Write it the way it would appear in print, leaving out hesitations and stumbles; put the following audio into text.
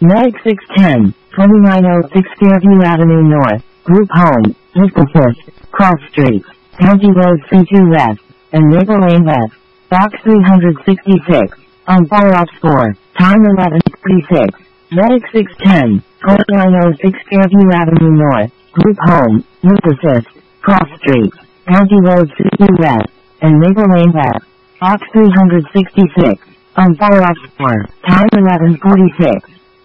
Medic 610, 2906 Fairview Avenue North, Group Home, East Assist, Cross Streets, County Road C2 West, and Maple Lane West, Box 366, on follow-up score, time 11:36. Medic 610, 2906 Fairview Avenue North, Group Home, Youth Assist, Cross Streets, County Road C2 West, and Maple Lane West, Box 366, on follow-up score, time 11:46.